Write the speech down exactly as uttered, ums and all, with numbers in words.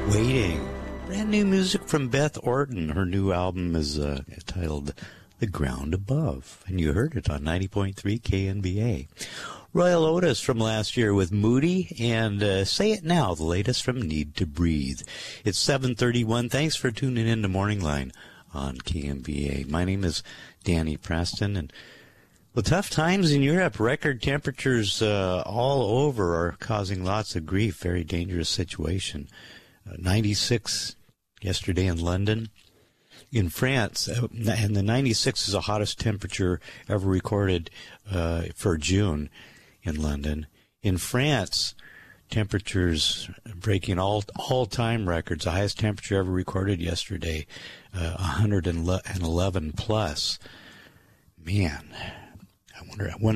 Waiting. Brand new music from Beth Orton. Her new album is uh, titled The Ground Above, and you heard it on ninety point three K N B A. Royal Otis from last year with Moody, and uh, Say It Now, the latest from Need to Breathe. It's seven thirty-one. Thanks for tuning in to Morning Line on K N B A. My name is Danny Preston, and well, tough times in Europe. Record temperatures uh, all over are causing lots of grief. Very dangerous situation. Uh, ninety-six yesterday in London. In France, uh, and the ninety-six is the hottest temperature ever recorded uh, for June in London. In France, temperatures breaking all all-time records. The highest temperature ever recorded yesterday, uh, one hundred eleven plus. Man, I wonder. I wonder